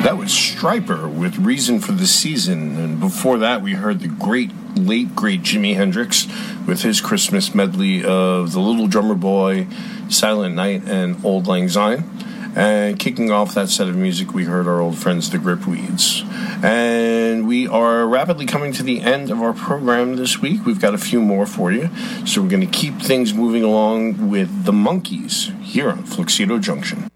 That was Stryper with Reason for the Season. And before that, we heard the late great Jimi Hendrix with his Christmas medley of The Little Drummer Boy, Silent Night, and Auld Lang Syne. And kicking off that set of music, we heard our old friends, the Gripweeds. And we are rapidly coming to the end of our program this week. We've got a few more for you. So we're going to keep things moving along with the Monkees here on Fluxido Junction.